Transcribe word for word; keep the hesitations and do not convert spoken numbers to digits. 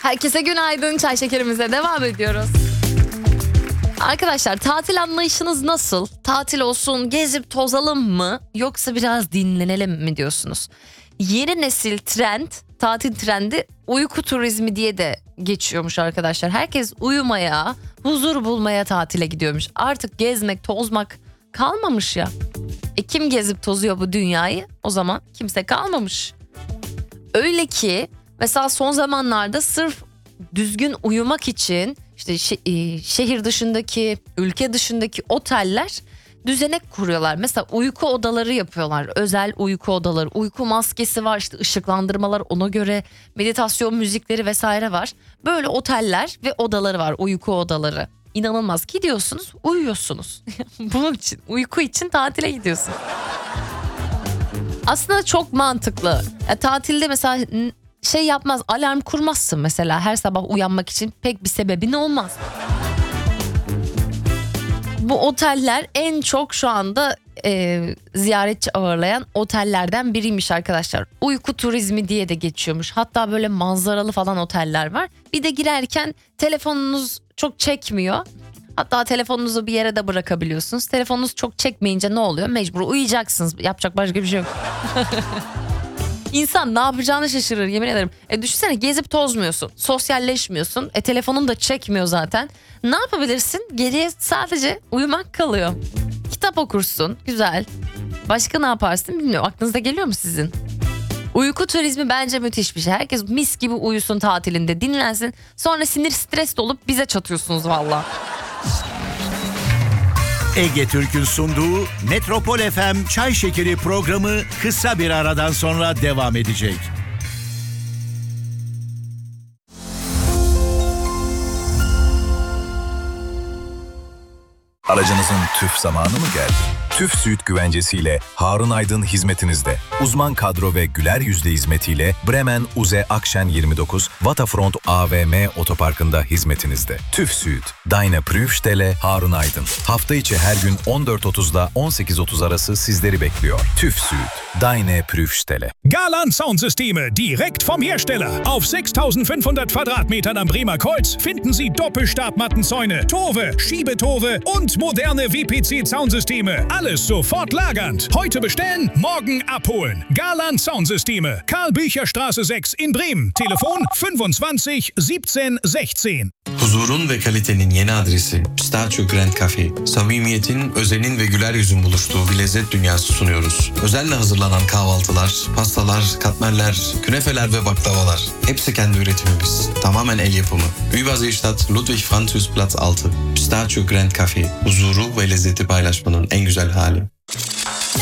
Herkese günaydın. Çay şekerimize devam ediyoruz. Arkadaşlar, tatil anlayışınız nasıl? Tatil olsun, gezip tozalım mı? Yoksa biraz dinlenelim mi diyorsunuz? Yeni nesil trend, tatil trendi uyku turizmi diye de geçiyormuş arkadaşlar. Herkes uyumaya, huzur bulmaya tatile gidiyormuş. Artık gezmek, tozmak kalmamış ya. E kim gezip tozuyor bu dünyayı? O zaman kimse kalmamış. Öyle ki mesela son zamanlarda sırf düzgün uyumak için işte şe- şehir dışındaki, ülke dışındaki oteller düzenek kuruyorlar. Mesela uyku odaları yapıyorlar. Özel uyku odaları, uyku maskesi var, işte ışıklandırmalar ona göre, meditasyon müzikleri vesaire var. Böyle oteller ve odaları var, uyku odaları. İnanılmaz, gidiyorsunuz, uyuyorsunuz. Bunun için, uyku için tatile gidiyorsun. Aslında çok mantıklı. Ya, tatilde mesela şey yapmaz, alarm kurmazsın mesela her sabah uyanmak için, pek bir sebebin olmaz. Bu oteller en çok şu anda e, ziyaretçi ağırlayan otellerden biriymiş arkadaşlar. Uyku turizmi diye de geçiyormuş. Hatta böyle manzaralı falan oteller var. Bir de girerken telefonunuz çok çekmiyor. Hatta telefonunuzu bir yere de bırakabiliyorsunuz. Telefonunuz çok çekmeyince ne oluyor? Mecbur uyuyacaksınız. Yapacak başka bir şey yok. İnsan ne yapacağını şaşırır, yemin ederim. E düşünsene, gezip tozmuyorsun, sosyalleşmiyorsun. E telefonun da çekmiyor zaten. Ne yapabilirsin? Geriye sadece uyumak kalıyor. Kitap okursun, güzel. Başka ne yaparsın bilmiyorum. Aklınıza geliyor mu sizin? Uyku turizmi bence müthiş bir şey. Herkes mis gibi uyusun tatilinde, dinlensin. Sonra sinir stres dolup bize çatıyorsunuz valla. Ege Türk'ün sunduğu Metropol F M Çay Şekeri programı kısa bir aradan sonra devam edecek. Aracınızın TÜV zamanı mı geldi? TÜV Süit güvencesiyle Harun Aydın hizmetinizde. Uzman kadro ve güler yüzlü hizmetiyle Bremen Uze Akşen yirmi dokuz Waterfront A V M otoparkında hizmetinizde. TÜV Süit, Deine Prüfstelle Harun Aydın. Hafta içi her gün on dört otuzda on sekiz otuz arası sizleri bekliyor. TÜV Süit, Deine Prüfstelle. Galant Soundsysteme, direkt vom Hersteller. Auf sechstausendfünfhundert Quadratmetern am Bremer Kreuz finden Sie Doppelstabmattenzäune, Tore, Schiebetore und moderne W P C Soundsysteme. Alles sofort lagernd. Heute bestellen, morgen abholen. Galant Soundsysteme, Karl-Bücher-Straße sechs in Bremen. Telefon fünfundzwanzig siebzehn sechzehn. Huzurun ve kalitenin yeni adresi Pistachio Grand Cafe. Samimiyetin, özenin ve güler yüzün buluştuğu bir lezzet dünyası sunuyoruz. Özenle hazırlanan kahvaltılar, pastalar, katmerler, künefeler ve baklavalar. Hepsi kendi üretimimiz. Tamamen el yapımı. Überseestadt Ludwig-Französ Platz altı. Pistachio Grand Cafe. Huzuru ve lezzeti paylaşmanın en güzel hali.